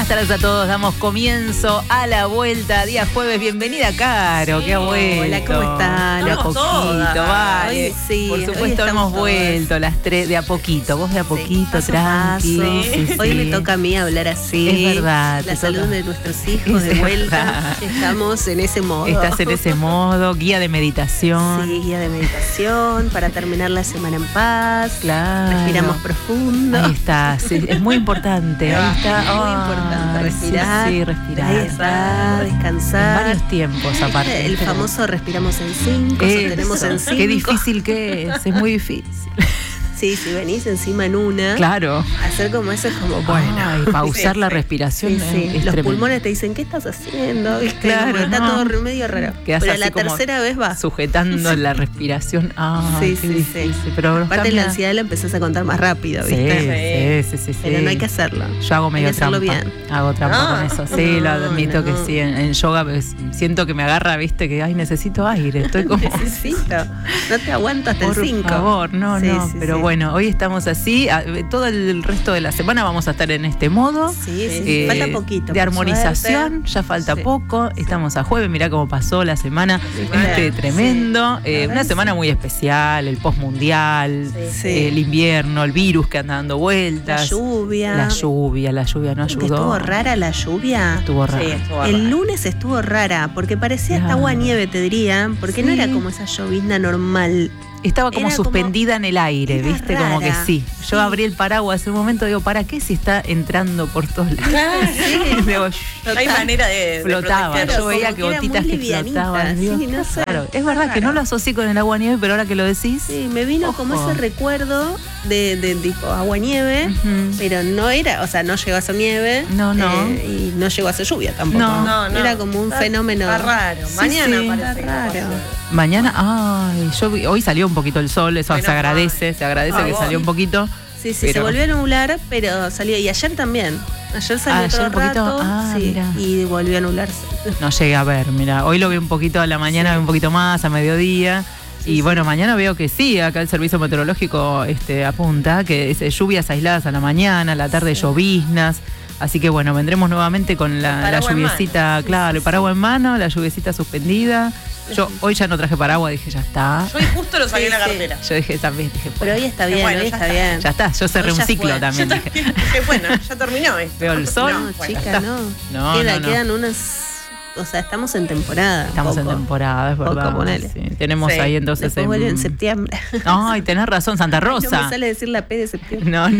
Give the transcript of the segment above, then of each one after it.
tardes a todos. Damos comienzo a la vuelta. Día jueves. Bienvenida, Caro. Qué ha vuelto. Hola, ¿cómo están? De a poquito, vale. Hoy sí, por supuesto, hemos vuelto las tres de a poquito. Vos de a poquito, tranqui. Sí, hoy me toca a mí hablar así. Es verdad. La salud de nuestros hijos de vuelta. Estamos en ese modo. Estás en ese modo. Guía de meditación. Sí, guía de meditación para terminar la semana en paz. Claro. Respiramos profundo. Ahí está. Sí, es muy importante. Ahí está. Muy importante respirar. Sí, respirar. Ahí está, descansar. En varios tiempos, aparte. El famoso respiramos en 5, sostenemos en 5. Qué difícil que es muy difícil. Sí, si venís encima en una. Claro. Hacer como eso es como, bueno. Ay, pausar la respiración. Sí. Es los tremendo. pulmones te dicen, ¿qué estás haciendo? ¿Viste? Claro, Está todo medio raro. Quedás pero así la como tercera vez va. sujetando la respiración. Ay, qué difícil. Pero aparte la ansiedad la empezás a contar más rápido, ¿viste? Sí. Pero no hay que hacerlo. Yo hago medio trampa. Bien. Hago trampa con eso. Sí, lo admito que sí. En yoga siento que me agarra, viste, que necesito aire. Estoy como. Necesito. No te aguanto hasta el 5. Por favor, no. Pero bueno, hoy estamos así. Todo el resto de la semana vamos a estar en este modo. Sí. Falta poquito. De armonización, suerte. ya falta poco. Estamos a jueves, mirá cómo pasó la semana. Tremendo. Una semana muy especial, el postmundial, el invierno, el virus que anda dando vueltas. La lluvia no ayudó. ¿Estuvo rara la lluvia? Estuvo rara. Sí, el lunes estuvo rara, porque parecía hasta agua nieve, te diría, porque no era como esa llovizna normal. Estaba como suspendida en el aire, ¿viste? Rara. Como que sí. Yo abrí el paraguas en un momento, digo, ¿para qué si está entrando por todos lados? Claro, no hay manera de flotaba. Yo veía que gotitas que flotaban. Claro, es verdad que no lo asocié con el agua nieve, pero ahora que lo decís. Sí, me vino como ese recuerdo de tipo agua nieve, pero no era, o sea, no llegó a ser nieve. No. Y no llegó a ser lluvia tampoco. No. Era como un fenómeno. Está raro. Mañana parece raro. Mañana, hoy salió un poquito el sol, eso se agradece que salió un poquito. Sí, se volvió a nublar, pero salió. Y ayer también. Ayer salió otro rato y volvió a nublarse. No llegué a ver, mira. Hoy lo vi un poquito a la mañana, un poquito más, a mediodía. Y bueno, mañana veo que sí, acá el servicio meteorológico apunta que es lluvias aisladas a la mañana, a la tarde lloviznas. Así que bueno, vendremos nuevamente con la lluviecita, claro, el paraguas en mano, la lluviecita suspendida. Yo hoy ya no traje paraguas, dije, ya está. Yo hoy justo lo saqué en la cartera. Yo dije también, pero hoy está bien, hoy está bien. Ya está, yo cerré un ciclo también. Dije, bueno, ya terminó esto. Veo el sol. No, chica, no. Quedan unas. O sea, estamos en temporada. Estamos en temporada, es verdad. Sí. Tenemos ahí entonces. Después vuelve en septiembre. Ay, tenés razón, Santa Rosa. No me sale decir la P de septiembre. No.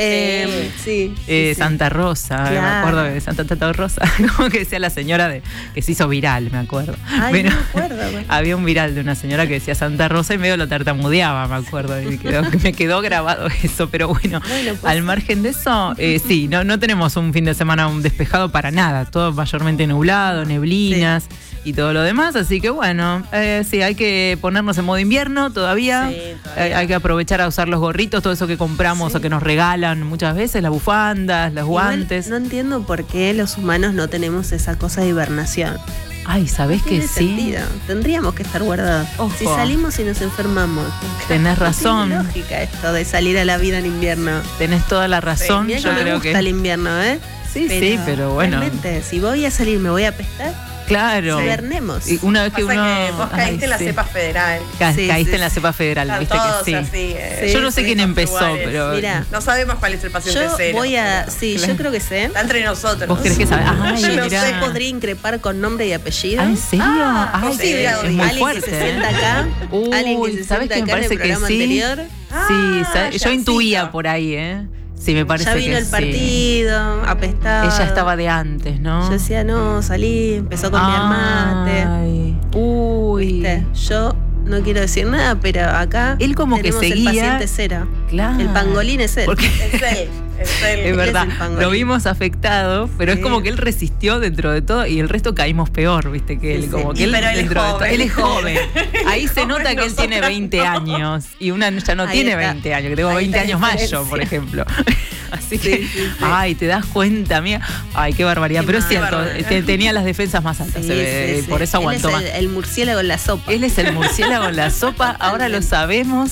Sí. Santa Rosa, claro. Me acuerdo de Santa Rosa, como que decía la señora que se hizo viral, me acuerdo. Ay, no me acuerdo. Había un viral de una señora que decía Santa Rosa y medio lo tartamudeaba, me acuerdo. Y me quedó grabado eso, pero bueno pues, al margen de eso, sí, no tenemos un fin de semana despejado para nada, todo mayormente nublado, neblinas y todo lo demás, así que bueno, sí, hay que ponernos en modo invierno todavía, hay que aprovechar a usar los gorritos, todo eso que compramos o que nos regalan muchas veces, las bufandas, los guantes. No entiendo por qué los humanos no tenemos esa cosa de hibernación. Ay, ¿sabés que sí? Sentido. Tendríamos que estar guardados. Ojo. Si salimos y nos enfermamos. Tenés razón. No tiene lógica esto de salir a la vida en invierno. Tenés toda la razón. Yo creo que me gusta el invierno, Sí, pero bueno. Realmente, si voy a salir me voy a apestar. Claro. Hibernemos. Y una vez que que vos caíste en la cepa federal. Caíste en la cepa federal, están viste todos que así, yo no sé quién empezó, pero mirá, no sabemos cuál es el paciente cero. Yo creo que sé. Está entre nosotros. ¿Vos crees que sabés? Yo podría increpar con nombre y apellido. ¿En serio? Sí, es muy alguien fuerte. Que se sienta acá. Alguien que se sienta acá en el programa anterior. Sí, yo intuía por ahí, Sí, me parece que ya vino el partido, apestado. Ella estaba de antes, ¿no? Yo decía, no, salí, empezó con mi mate. ¿Viste? Yo no quiero decir nada, pero acá él como tenemos que seguía, el paciente cero. Claro. El pangolín es él. Porque es verdad, lo vimos afectado, pero es como que él resistió dentro de todo y el resto caímos peor, viste, que él como que él dentro de todo, él es joven. Ahí se nota que él tiene 20 años y una ya no tiene 20 años, que tengo 20 años más yo, por ejemplo. Así que, ay, te das cuenta, mía. Ay, qué barbaridad. Pero es cierto, tenía las defensas más altas, por eso aguantó más. El murciélago en la sopa. Él es el murciélago en la sopa, ahora lo sabemos.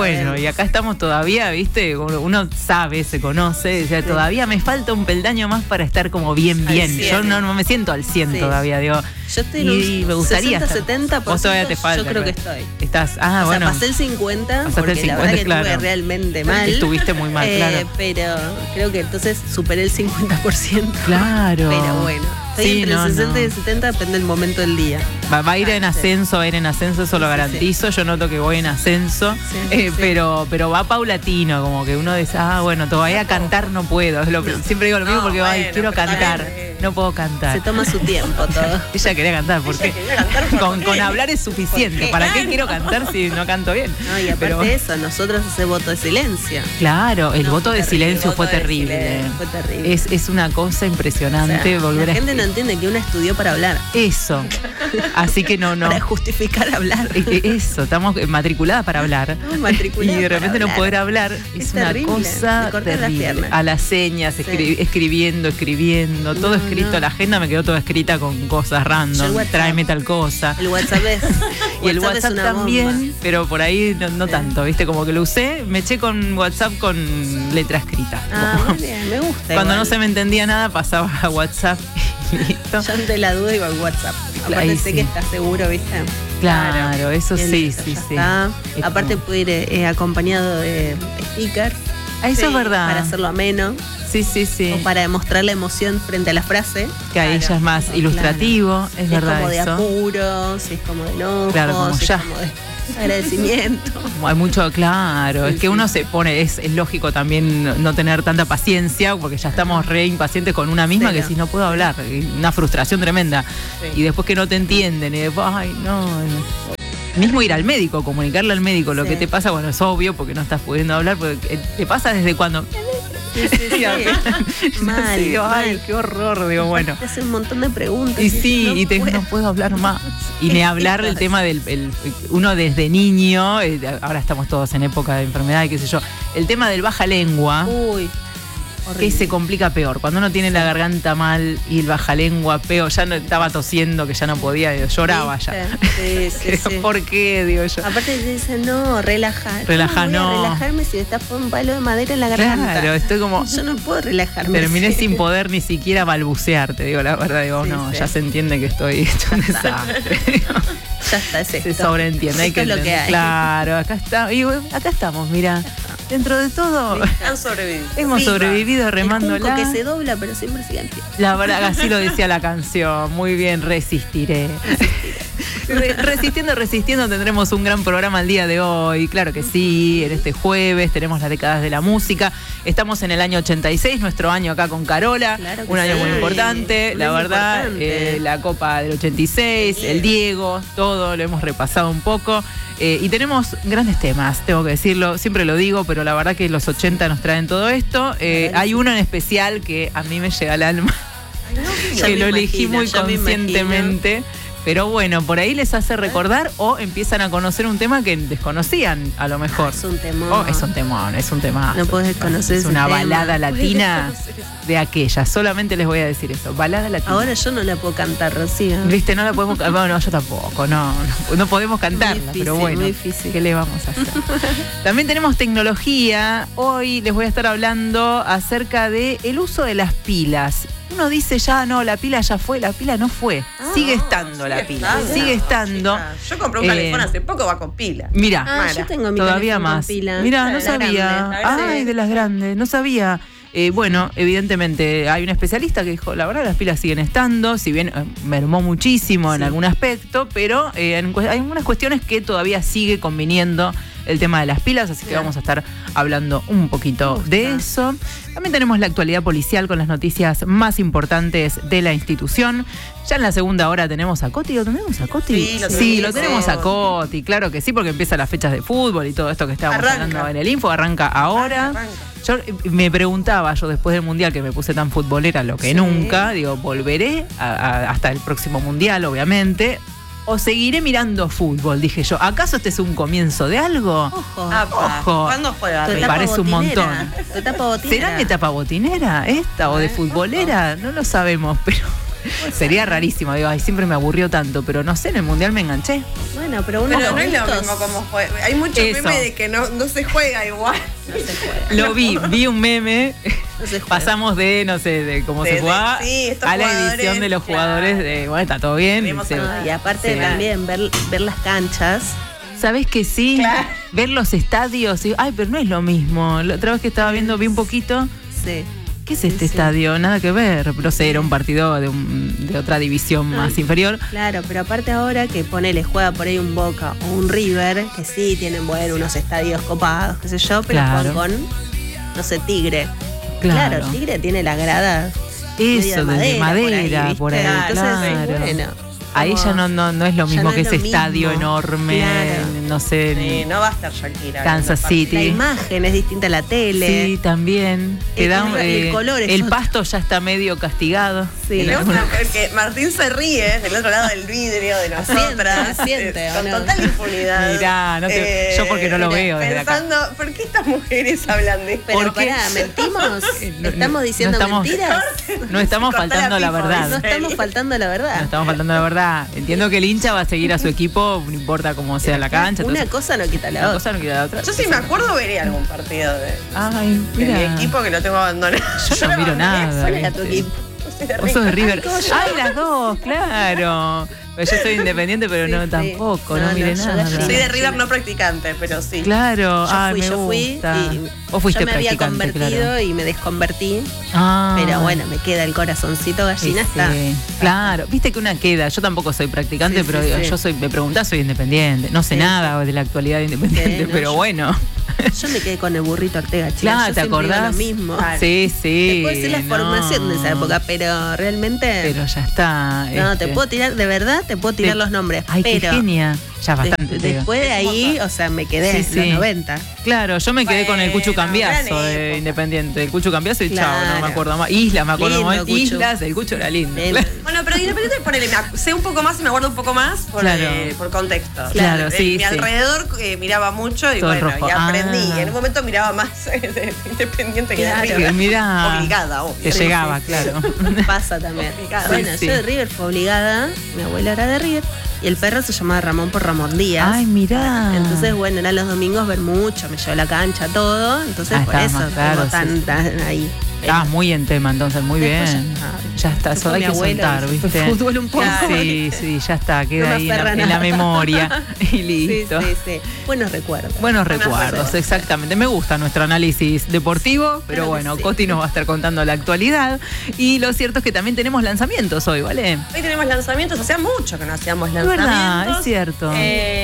Y acá estamos todavía, ¿viste? Uno sabe, se conoce, o sea, todavía me falta un peldaño más para estar como bien. Yo no me siento al 100 todavía, digo. Yo estoy en me gustaría 60-70%. Vos todavía te falta. Yo creo que estoy. Estás, bueno. Pasé el 50, porque la verdad que estuve realmente mal. Estuviste muy mal, claro. Pero creo que entonces superé el 50%. Claro. Pero bueno. Estoy entre el 60 y el 70, depende del momento del día. Va a ir en ascenso, eso lo garantizo. Yo noto que voy en ascenso, pero va paulatino, como que uno dice, bueno, todavía cantar no puedo. Siempre digo lo mismo porque quiero cantar. No puedo cantar. Se toma su tiempo todo. Ella quería cantar, porque con hablar es suficiente. ¿Para qué quiero cantar si no canto bien? No, y aparte de eso, nosotros hacemos voto de silencio. Claro, el voto de silencio fue terrible. Fue terrible. Es una cosa impresionante volver la gente no entiende que uno estudió para hablar. Eso. Así que no. Para justificar hablar. Eso, estamos matriculadas para hablar. Y de repente no poder hablar es una cosa terrible. A las señas, escribiendo, todo escrito. La agenda me quedó toda escrita con cosas random. Tráeme tal cosa. El WhatsApp es. Y el WhatsApp también, pero por ahí no tanto, ¿viste? Como que lo usé, me eché con WhatsApp con letra escrita. Muy bien, me gusta. Cuando no se me entendía nada, pasaba a WhatsApp y listo. Yo ante la duda iba al WhatsApp. Aparte sé que estás seguro, ¿viste? Claro, eso sí. Aparte puede ir acompañado de stickers. Eso es verdad. Para hacerlo ameno. Sí. O para demostrar la emoción frente a la frase. Que ahí ya es más ilustrativo, es verdad. Es como de eso. Apuro, si es como de enojo, como si ya. es como de agradecimiento. Hay mucho, claro. Es que uno se pone, es lógico también no tener tanta paciencia, porque ya estamos re impacientes con una misma, que si no puedo hablar, una frustración tremenda. Y después que no te entienden, y después, no. Mismo ir al médico, comunicarle al médico lo que te pasa, bueno, es obvio, porque no estás pudiendo hablar, porque te pasa desde cuando. Mal. Ay, qué horror, digo, bueno. Te hace un montón de preguntas. Y no puedo hablar más. Y ni hablar del tema uno desde niño, ahora estamos todos en época de enfermedad y qué sé yo, el tema del baja lengua. Que se complica peor. Cuando uno tiene la garganta mal y el baja lengua peor, ya no estaba tosiendo, que ya no podía, lloraba ya. ¿Por qué? Digo yo. Aparte te dicen, no, relajar. Relajarme si estás con un palo de madera en la garganta. Claro, estoy como. Yo no puedo relajarme. Terminé sin poder ni siquiera balbucear, te digo la verdad. Digo, ya se entiende que estoy hecho un desastre. Ya está, se sobreentiende. Hay que es lo que hay. Claro, acá estamos, mira. Dentro de todo, han sobrevivido. Hemos sobrevivido remándola. Que se dobla, pero siempre sigue en pie. La verdad, así lo decía la canción. Muy bien, resistiré. Resistiendo, tendremos un gran programa el día de hoy. Claro que sí, en este jueves tenemos las décadas de la música. Estamos en el año 86, nuestro año acá con Carola. Claro un año muy importante, la verdad. La Copa del 86, el Diego, todo lo hemos repasado un poco. Y tenemos grandes temas, tengo que decirlo, siempre lo digo, pero la verdad que los 80 nos traen todo esto. Hay uno en especial que a mí me llega al alma, que lo elegí muy conscientemente. Pero bueno, por ahí les hace recordar o empiezan a conocer un tema que desconocían a lo mejor. Es un temón. Es un tema. No puedes conocer es una balada latina de aquella. Solamente les voy a decir eso. Balada latina. Ahora yo no la puedo cantar, Rocío. ¿Viste? No la podemos cantar. Bueno, yo tampoco. No podemos cantarla. Difícil, pero bueno, muy difícil. ¿Qué le vamos a hacer? También tenemos tecnología. Hoy les voy a estar hablando acerca del uso de las pilas. Uno dice la pila ya fue, la pila no fue. Sigue estando la pila. Sigue estando. Yo compré un calefón hace poco, va con pila. Mira, yo tengo mi todavía más. Pila. Mira, no sabía. Ay, de las grandes, no sabía. Bueno, evidentemente hay un especialista que dijo, la verdad las pilas siguen estando, si bien mermó muchísimo en algún aspecto, pero hay algunas cuestiones que todavía sigue conviniendo el tema de las pilas, así que vamos a estar hablando un poquito de eso. También tenemos la actualidad policial con las noticias más importantes de la institución. Ya en la segunda hora tenemos a Coti. ¿Lo tenemos a Coti? Sí, lo tenemos a Coti, claro que sí, porque empiezan las fechas de fútbol y todo esto que estábamos hablando en el info, arranca ahora. Yo me preguntaba, después del Mundial, que me puse tan futbolera lo que nunca, digo, volveré hasta el próximo Mundial, obviamente. o seguiré mirando fútbol, dije yo. ¿Acaso este es un comienzo de algo? Ojo. ¿Cuándo juega? Me parece un montón. Tu etapa botinera. ¿Será mi etapa botinera esta o de futbolera? No lo sabemos, pero sería rarísimo. Digo, ay, siempre me aburrió tanto, pero no sé, en el Mundial me enganché. Bueno, pero no es lo mismo como juega. Hay muchos memes de que no se juega igual. No se juega. Lo vi un meme. No se juega. Pasamos de, no sé, de cómo se juega a la edición de los jugadores. De, bueno, está todo bien. Y aparte también ver las canchas. ¿Sabés que sí? Claro. Ver los estadios. Ay, pero no es lo mismo. La otra vez que estaba viendo, vi un poquito. Sí. ¿Qué es este estadio? Nada que ver. No sé, era un partido de otra división más inferior. Claro, pero aparte ahora que ponele, juega por ahí un Boca o un River, que sí tienen, bueno, unos estadios copados, qué sé yo, pero claro. con, no sé, Tigre. Claro. Tigre tiene la grada. Eso, de madera, por ahí. Entonces, bueno. Ahí ya no es lo mismo que ese estadio enorme, claro. no sé. Sí, no va a estar Shakira. Kansas City. La imagen es distinta a la tele. Sí, también. El color es el otro. pasto ya está medio castigado. Sí. Me gusta porque Martín se ríe del otro lado del vidrio de nosotras. Asiente, con ¿o no? total impunidad. Mirá, yo porque no lo veo desde acá. Pensando, ¿por qué estas mujeres hablan de esto? Pero pará, ¿mentimos? ¿Estamos diciendo mentiras? No estamos faltando la verdad. No estamos faltando la verdad. No estamos faltando la verdad. Entiendo que el hincha va a seguir a su equipo, no importa cómo sea la cancha. Una cosa no quita la una otra. cosa no quita la otra. Yo si me acuerdo veré algún partido de mira. mi equipo que lo tengo abandonado. Yo no miro nada. ¿Cuál era tu equipo? Vos sos de River. Ay, las dos, claro. Yo soy independiente, pero no tampoco, no miré nada. Soy de River no practicante, pero sí. Claro, yo fui y vos fuiste yo me había practicante, convertido claro. y me desconvertí. Pero bueno, me queda el corazoncito gallina, está. Claro, viste que una queda. Yo tampoco soy practicante, pero yo me preguntás, soy independiente. No sé nada de la actualidad de independiente, pero bueno. Yo me quedé con el burrito Ortega, chicos. Claro, ¿te acordás? Lo mismo. Sí. Te puedo decir la formación de esa época, pero realmente. Pero ya está. No, te puedo tirar, de verdad, te puedo tirar los nombres. Ay, pero qué genia. Ya bastante. Después de ahí, o sea, me quedé en los 90. Claro, yo me quedé con el Cucho Cambiazo de Independiente. El Cucho Cambiazo y chao, no me acuerdo más. Islas, me acuerdo más. Islas, el Cucho era lindo. Bueno, pero Independiente, ponele, sé un poco más y me acuerdo un poco más por contexto. Claro, Mi alrededor miraba mucho y todo bueno, y aprendí. En un momento miraba más Independiente que de River. Mirá, obligada, obvio. Te llegaba, claro. Pasa también. Bueno, Sí. yo de River fue obligada, mi abuela era de River, y el perro se llamaba Ramón por Ramón Díaz. Ay, mirá. Entonces, bueno, eran los domingos ver mucho, me llevó a la cancha, todo. Entonces, por estabas eso más claro, tengo tan ahí. Estabas muy en tema entonces, muy bien. Ya está, eso hay que soltar, ¿viste? Fútbol un poco. Sí, ya está, queda No me ahí aferra en nada. la memoria y listo. Sí. Buenos recuerdos. Buenos recuerdos, exactamente. Me gusta nuestro análisis deportivo, pero bueno, Coti nos va a estar contando la actualidad. Y lo cierto es que también tenemos lanzamientos hoy, ¿vale? Hoy tenemos lanzamientos, hacía mucho que no hacíamos Es lanzamientos. verdad, es cierto.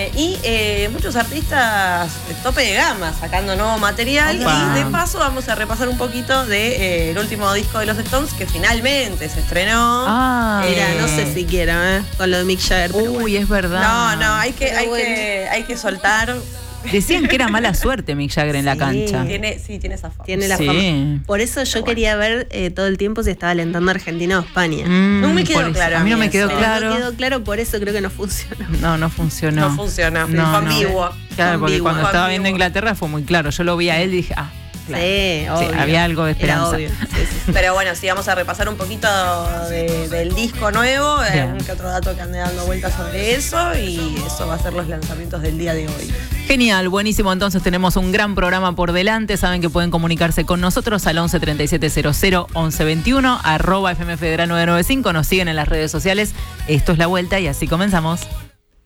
Y muchos artistas de tope de gama sacando nuevo material. Opa. Y de paso vamos a repasar un poquito de el último disco de los Stones que finalmente se estrenó. Mira, no sé si quiero, con lo de Mick Jagger. Pero Uy, es verdad. No, hay que soltar. Decían que era mala suerte Mick Jagger en la cancha. Tiene esa fama. Tiene la fama. Por eso yo quería ver todo el tiempo si estaba alentando a Argentina o España. No me quedó claro. A mí no me quedó claro. No quedó claro, por eso creo que no funcionó. No funcionó. No funciona. Fue ambiguo. Claro, porque cuando estaba viendo Inglaterra fue muy claro. Yo lo vi a él y dije, claro. Sí, obvio. Había algo de esperanza. Obvio. Sí. Pero bueno, sí, vamos a repasar un poquito del disco nuevo, algún que otro dato que ande dando vueltas sobre eso, y eso va a ser los lanzamientos del día de hoy. Genial, buenísimo. Entonces tenemos un gran programa por delante. Saben que pueden comunicarse con nosotros al 11 37 00 11 21, @FMFederal 995. Nos siguen en las redes sociales. Esto es La Vuelta y así comenzamos.